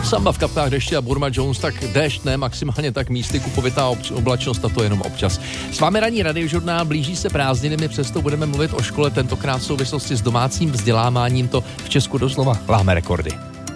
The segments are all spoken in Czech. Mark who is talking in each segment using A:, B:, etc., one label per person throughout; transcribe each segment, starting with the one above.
A: Samba v kapkách deště a Burma Jones, tak déšť ne, maximálně tak místy kupovitá oblačnost a to jenom občas. S vámi ranní radiožurnál, blíží se prázdniny, my přesto budeme mluvit o škole, tentokrát v souvislosti s domácím vzděláváním, to v Česku doslova láme rekordy.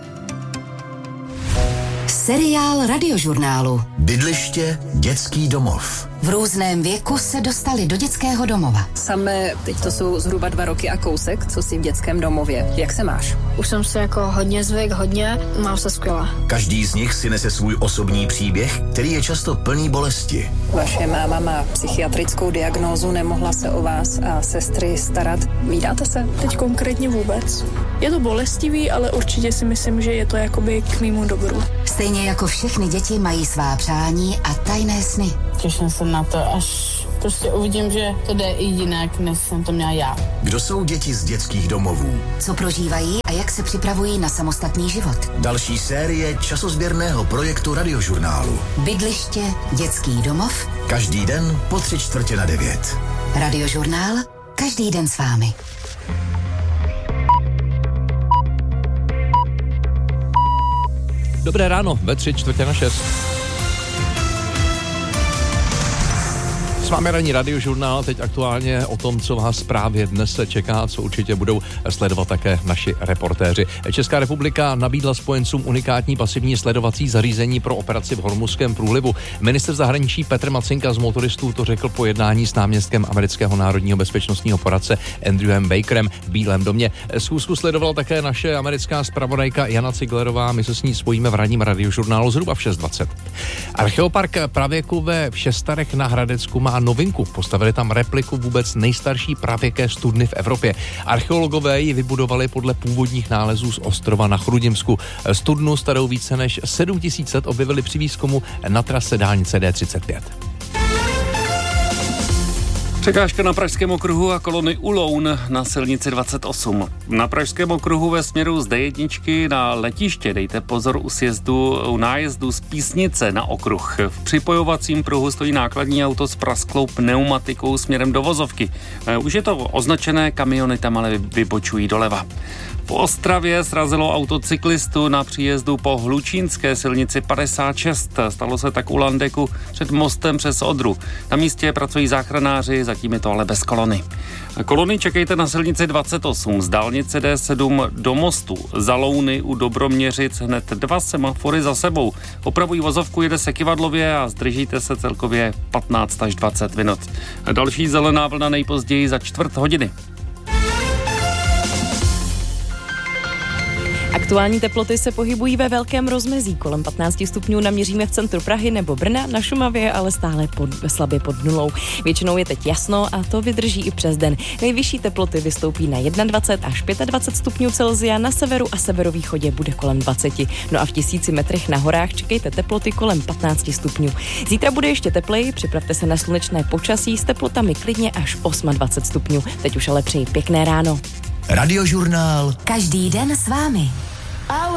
B: Seriál radiožurnálu.
C: Bydliště, dětský domov.
B: V různém věku se dostali do dětského domova.
D: Samé, teď to jsou zhruba 2 roky a kousek, co jsi v dětském domově. Jak se máš?
E: Už jsem se jako hodně zvyk, mám se skvěle.
C: Každý z nich si nese svůj osobní příběh, který je často plný bolesti.
D: Vaše máma má psychiatrickou diagnózu, nemohla se o vás a sestry starat. Vídáte se?
E: Teď konkrétně vůbec. Je to bolestivý, ale určitě si myslím, že je to jakoby k mému dobru.
B: Stejně jako všechny děti mají svá přání a tajné sny.
F: Těším se na to, až prostě uvidím, že to jde i jinak, než jsem to měla já.
C: Kdo jsou děti z dětských domovů?
B: Co prožívají a jak se připravují na samostatný život.
C: Další série časozběrného projektu radiožurnálu.
B: Bydliště, dětský domov.
C: Každý den po 8:45.
B: Radiožurnál, každý den s vámi.
A: Dobré ráno, ve 5:45. S vámi ranní radiožurnál, teď aktuálně o tom, co vás právě dnes čeká, co určitě budou sledovat také naši reportéři. Česká republika nabídla spojencům unikátní pasivní sledovací zařízení pro operaci v Hormuzském průlivu. Ministr zahraničí Petr Macinka z motoristů to řekl po jednání s náměstkem amerického národního bezpečnostního poradce Andrewem Bakerem v Bílém domě. Schůzku sledovala také naše americká zpravodajka Jana Ciglerová, my se s ní spojíme v ranním radiožurnálu zhruba v 6:20. Archeopark pravěku ve Všestarech na Hradecku má novinku. Postavili tam repliku vůbec nejstarší pravěké studny v Evropě. Archeologové ji vybudovali podle původních nálezů z ostrova na Chrudimsku. Studnu starou více než 7000 let objevili při výzkumu na trase dálnice D35.
G: Překážka na Pražském okruhu a kolony u Loun na silnici 28. Na Pražském okruhu ve směru z D1 na letiště dejte pozor u nájezdu z Písnice na okruh. V připojovacím pruhu stojí nákladní auto s prasklou pneumatikou směrem do vozovky. Už je to označené, kamiony tam ale vybočují doleva. V Ostravě srazilo auto cyklistu na příjezdu po Hlučínské silnici 56. Stalo se tak u Landeku před mostem přes Odru. Na místě pracují záchranáři, zatím je to ale bez kolony. Kolony čekejte na silnici 28 z dálnice D7 do mostu. Za Louny u Dobroměřic hned 2 semafory za sebou. Opravují vozovku, jede se kyvadlově a zdržíte se celkově 15 až 20 minut. Další zelená vlna nejpozději za 1/4 hodiny.
H: Aktuální teploty se pohybují ve velkém rozmezí. Kolem 15 stupňů naměříme v centru Prahy nebo Brna, na Šumavě ale stále slabě pod nulou. Většinou je teď jasno a to vydrží i přes den. Nejvyšší teploty vystoupí na 21 až 25 stupňů Celsia, na severu a severovýchodě bude kolem 20. No a v 1000 metrech na horách čekejte teploty kolem 15 stupňů. Zítra bude ještě tepleji, připravte se na slunečné počasí s teplotami klidně až 28 stupňů. Teď už ale přeji pěkné ráno.
C: Radiožurnál.
B: Každý den s vámi.